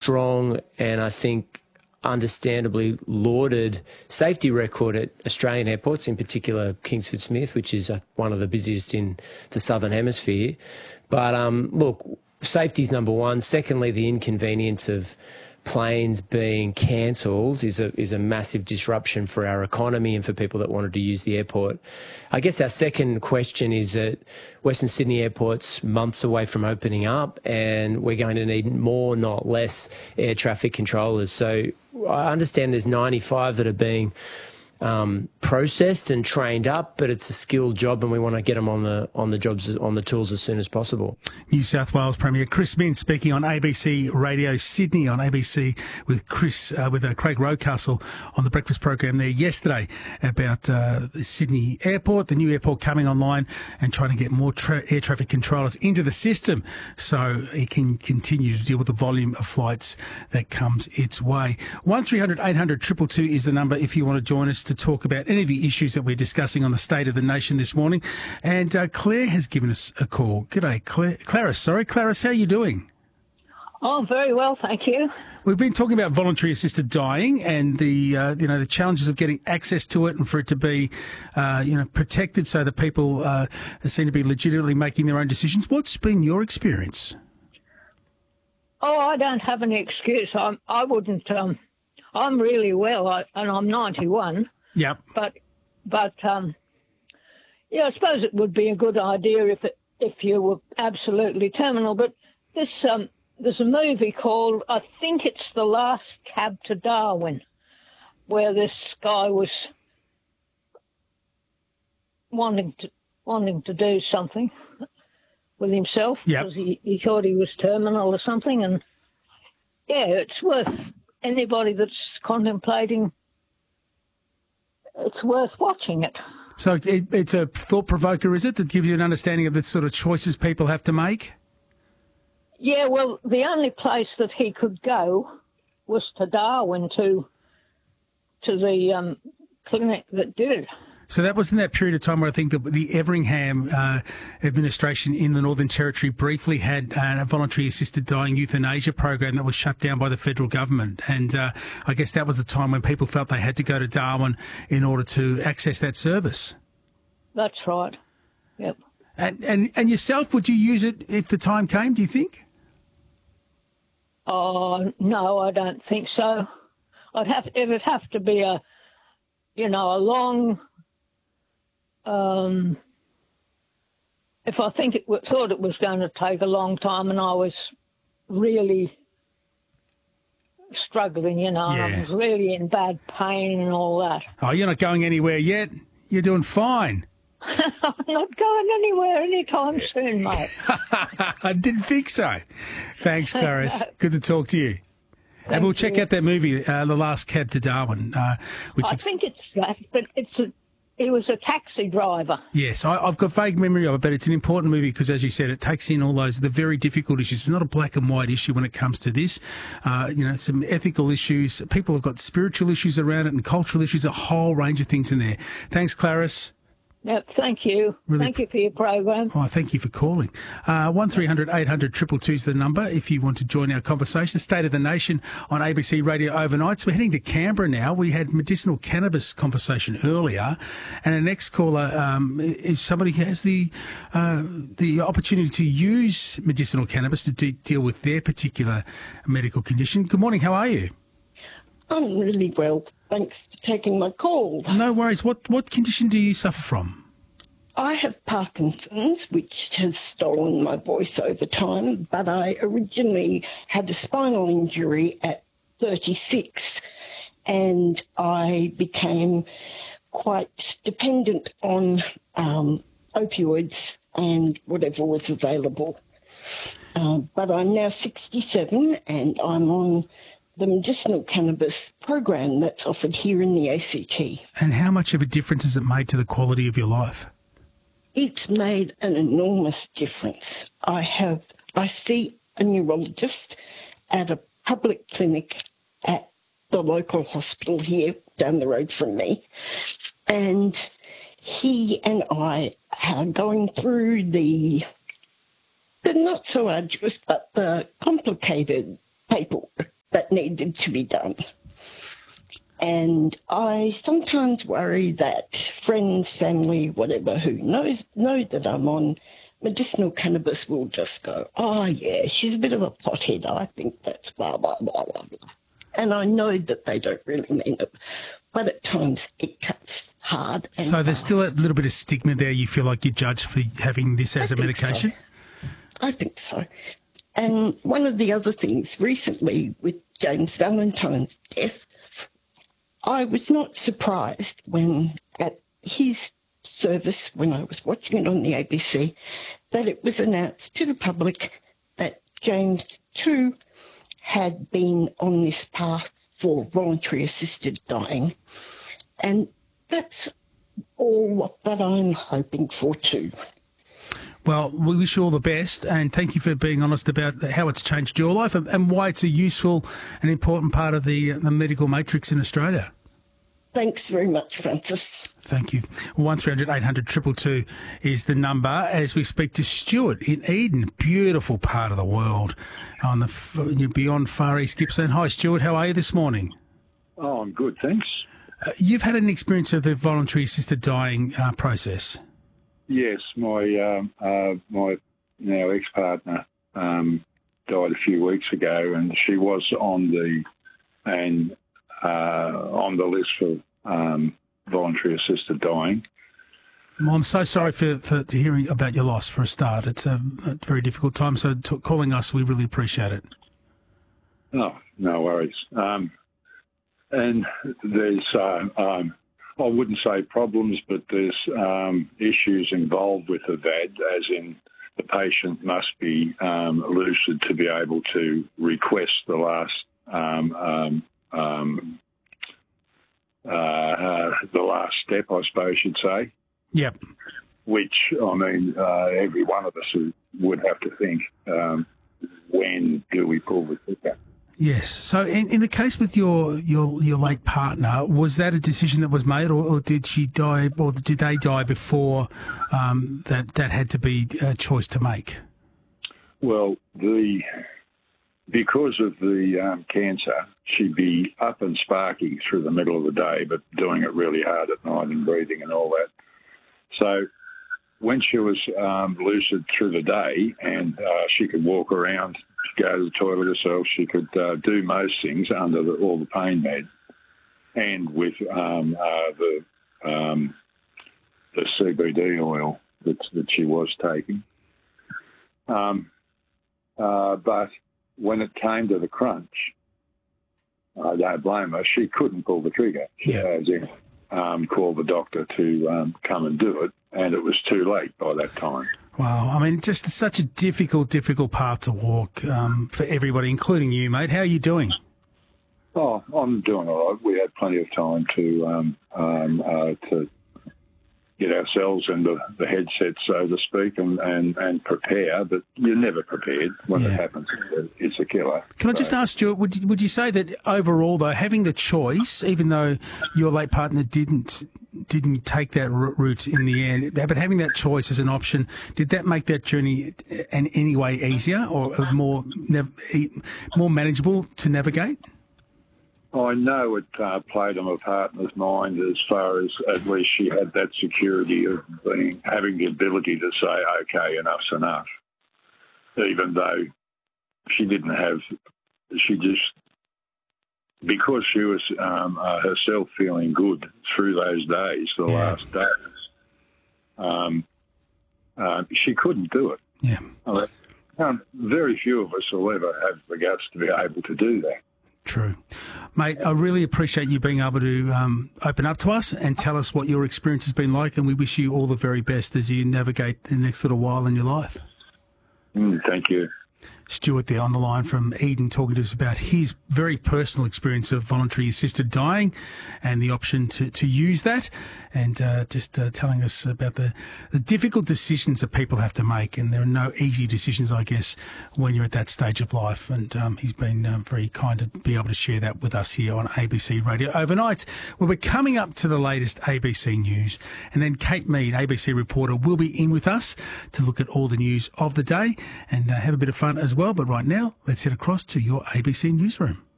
strong and I think understandably lauded safety record at Australian airports, in particular Kingsford Smith, which is one of the busiest in the Southern Hemisphere. But look, safety's number one. Secondly, the inconvenience of planes being cancelled is a massive disruption for our economy and for people that wanted to use the airport. I guess our second question is that Western Sydney Airport's months away from opening up, and we're going to need more, not less, air traffic controllers. So I understand there's 95 that are being processed and trained up, but it's a skilled job and we want to get them on the tools as soon as possible. New South Wales Premier Chris Minns speaking on ABC Radio Sydney on ABC with Craig Rocastle on the breakfast program there yesterday about the Sydney Airport, the new airport coming online, and trying to get more air traffic controllers into the system so it can continue to deal with the volume of flights that comes its way. 1300 800 222 is the number if you want to join us to talk about any of the issues that we're discussing on the State of the Nation this morning. And Claire has given us a call. G'day, Clarice, how are you doing? Oh, very well, thank you. We've been talking about voluntary assisted dying and the the challenges of getting access to it and for it to be protected so that people seem to be legitimately making their own decisions. What's been your experience? Oh, I don't have any excuse. I wouldn't. I'm really well, and I'm 91. Yep. But yeah, I suppose it would be a good idea if you were absolutely terminal. But this there's a movie called, I think it's The Last Cab to Darwin, where this guy was wanting to do something with himself because he thought he was terminal or something. And yeah, it's worth anybody that's contemplating. It's worth watching it. So it's a thought provoker, is it, that gives you an understanding of the sort of choices people have to make? Yeah, well, the only place that he could go was to Darwin, to the clinic that did it. So that was in that period of time where I think the Everingham administration in the Northern Territory briefly had a voluntary assisted dying euthanasia program that was shut down by the federal government. And I guess that was the time when people felt they had to go to Darwin in order to access that service. That's right. Yep. And yourself, would you use it if the time came, do you think? Oh, no, I don't think so. It would have to be a long... if I thought it was going to take a long time and I was really struggling, and I was really in bad pain and all that. Oh, you're not going anywhere yet? You're doing fine. I'm not going anywhere anytime soon, mate. I didn't think so. Thanks, Clarice. Good to talk to you. And we'll check out that movie, The Last Cab to Darwin. I think it's that, but he was a taxi driver. Yes, I've got vague memory of it, but it's an important movie because, as you said, it takes in all the very difficult issues. It's not a black and white issue when it comes to this. Some ethical issues. People have got spiritual issues around it and cultural issues, a whole range of things in there. Thanks, Clarice. Yep, thank you. Thank you for your program. Oh, thank you for calling. 1300 800 222 is the number if you want to join our conversation. State of the Nation on ABC Radio Overnights. We're heading to Canberra now. We had medicinal cannabis conversation earlier, and our next caller is somebody who has the opportunity to use medicinal cannabis to deal with their particular medical condition. Good morning. How are you? I'm really well. Thanks for taking my call. No worries. What condition do you suffer from? I have Parkinson's, which has stolen my voice over time, but I originally had a spinal injury at 36 and I became quite dependent on opioids and whatever was available. But I'm now 67 and I'm on the medicinal cannabis program that's offered here in the ACT. And how much of a difference has it made to the quality of your life? It's made an enormous difference. I see a neurologist at a public clinic at the local hospital here down the road from me, and he and I are going through the not so arduous but the complicated paperwork that needed to be done. And I sometimes worry that friends, family, whatever, who know that I'm on medicinal cannabis will just go, oh, yeah, she's a bit of a pothead. I think that's blah, blah, blah, blah, blah. And I know that they don't really mean it, but at times it cuts hard. And so there's fast. still a little bit of stigma there. You feel like you're judged for having this as a medication? So. I think so. And one of the other things recently with James Valentine's death, I was not surprised when at his service, when I was watching it on the ABC, that it was announced to the public that James too had been on this path for voluntary assisted dying. And that's all that I'm hoping for too. Well, we wish you all the best, and thank you for being honest about how it's changed your life and why it's a useful and important part of the medical matrix in Australia. Thanks very much, Francis. Thank you. 1300 800 222 is the number as we speak to Stuart in Eden, beautiful part of the world on the beyond Far East Gippsland. Hi, Stuart. How are you this morning? Oh, I'm good, thanks. You've had an experience of the voluntary assisted dying process. Yes, my now ex-partner died a few weeks ago, and she was on the list for voluntary assisted dying. Well, I'm so sorry to hearing about your loss for a start. It's a very difficult time, so calling us, we really appreciate it. Oh, no worries. And there's, I wouldn't say problems, but there's issues involved with the VAD, as in the patient must be lucid to be able to request the last step, I suppose you'd say. Yep. Which, I mean, every one of us would have to think, when do we pull the trigger? Yes. So in the case with your late partner, was that a decision that was made, or did she die, or did they die before that had to be a choice to make? Well, because of the cancer, she'd be up and sparking through the middle of the day, but doing it really hard at night and breathing and all that. So when she was lucid through the day and she could walk around, go to the toilet herself, she could do most things under all the pain meds and with the CBD oil that she was taking. But when it came to the crunch, I don't blame her. She couldn't pull the trigger. She had to call the doctor to come and do it, and it was too late by that time. Wow. I mean, just such a difficult path to walk for everybody, including you, mate. How are you doing? Oh, I'm doing all right. We had plenty of time to get ourselves into the headset, so to speak, and prepare, but you're never prepared when it happens. It's a killer. Can I just ask, Stuart, would you say that overall, though, having the choice, even though your late partner didn't take that route in the end, but having that choice as an option, did that make that journey in any way easier or more manageable to navigate? I know it played on my partner's mind as far as at least she had that security of having the ability to say, okay, enough's enough. Even though she didn't have, because she was herself feeling good through those days, the last days, she couldn't do it. Yeah. Very few of us will ever have the guts to be able to do that. True. Mate, I really appreciate you being able to open up to us and tell us what your experience has been like, and we wish you all the very best as you navigate the next little while in your life. Thank you. Stuart there on the line from Eden talking to us about his very personal experience of voluntary assisted dying and the option to use that, and just telling us about the difficult decisions that people have to make. And there are no easy decisions, I guess, when you're at that stage of life. And he's been very kind to be able to share that with us here on ABC Radio Overnight. Well, we're coming up to the latest ABC news, and then Kate Mead, ABC reporter, will be in with us to look at all the news of the day and have a bit of fun as well. But right now, let's head across to your ABC newsroom.